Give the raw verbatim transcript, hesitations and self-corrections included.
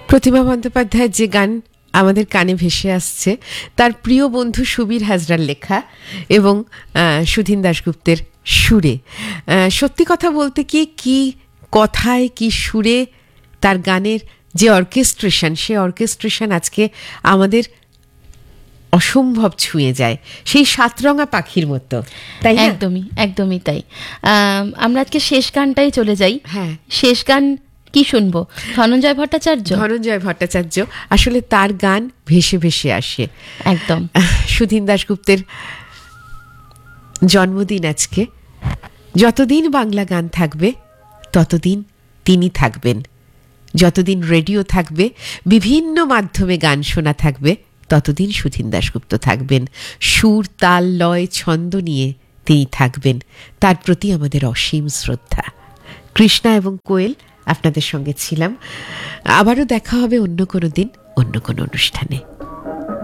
প্রতিমা বন্দ্যোপাধ্যায়ের যে গান আমাদের কানে ভেসে আসছে তার প্রিয় বন্ধু সুবীর হাজরার লেখা এবং সুধীন দাশগুপ্তের সুরে। সত্যি কথা বলতে কি কি কথায় কি সুরে তার গানের যে অর্কেস্ট্রেশন, সে অর্কেস্ট্রেশন আজকে আমাদের অসম্ভব ছুঁয়ে যায়, সেই সাতরঙা পাখির মতো, তাই না? একদমই একদমই তাই। আমরা আজকে শেষ গানটাই চলে যাই। হ্যাঁ, শেষ গান কি শুনবো? ধনঞ্জয় ভট্টাচার্য। ধনঞ্জয় ভট্টাচার্য আসলে তার গান ভেসে ভেসে আসে একদম। সুধীন দাশগুপ্তের জন্মদিন আজকে। যতদিন বাংলা গান থাকবে ততদিন তিনি থাকবেন, যতদিন রেডিও থাকবে, বিভিন্ন মাধ্যমে গান শোনা থাকবে, ততদিন সুধীন দাশগুপ্ত থাকবেন। সুর, তাল, লয়, ছন্দ নিয়ে তিনি থাকবেন। তার প্রতি আমাদের অসীম শ্রদ্ধা। কৃষ্ণা এবং কোয়েল আপনাদের সঙ্গে ছিলাম। আবারও দেখা হবে অন্য কোনো দিন, অন্য কোনো অনুষ্ঠানে।